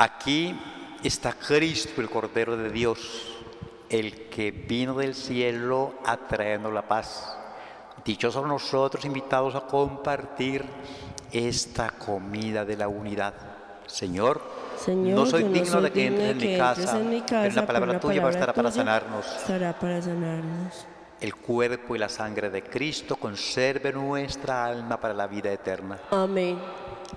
Aquí está Cristo, el Cordero de Dios, el que vino del cielo a traernos la paz. Dichosos nosotros invitados a compartir esta comida de la unidad. Señor, no Señor, soy yo no digno soy de que digno entres de en mi que entres casa, en mi pero casa, una palabra tuya estará para sanarnos. estará para sanarnos. El cuerpo y la sangre de Cristo conserve nuestra alma para la vida eterna. Amén.